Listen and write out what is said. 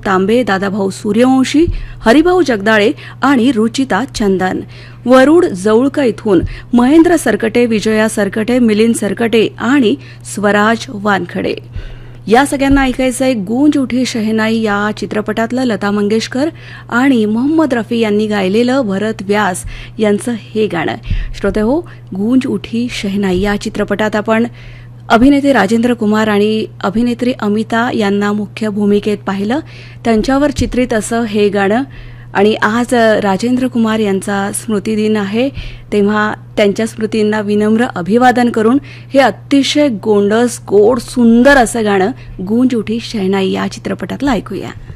तांबे, दादाभाऊ सूर्यवंशी, हरिभाऊ जगदाळे आणि रुचिता चंदन. वरुड जवळका इथून महेंद्र सरकटे, विजया सरकटे, मिलिंद सरकटे आणि स्वराज वानखडे. या सगळ्यांना ऐकायचंय गूंज उठी शहनाई या चित्रपटातलं लता मंगेशकर आणि मोहम्मद रफी यांनी गायलेलं भरत व्यास यांचं हे गाणं. श्रोतेहो, गूंज उठी शहनाई या चित्रपटात आपण अभिनेते राजेंद्र कुमार आणि अभिनेत्री अमिता यांना मुख्य भूमिकेत पाहिलं. त्यांच्यावर चित्रित असं हे गाणं. आणि आज राजेंद्र कुमार यांचा स्मृतिदिन आहे, तेव्हा त्यांच्या स्मृतींना विनम्र अभिवादन करून हे अतिशय गोंडस, गोड, सुंदर असं गाणं गूंज उठी शहनाई या चित्रपटातलं ऐकूया.